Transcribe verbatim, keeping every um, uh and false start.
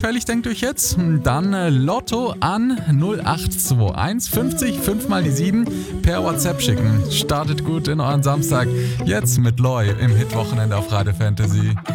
gefällig, denkt euch jetzt? Dann äh, Lotto an null acht zwei eins fünfzig fünf mal die sieben per WhatsApp schicken. Startet gut in euren Samstag. Jetzt mit Loy im Hitwochenende auf Radio Fantasy.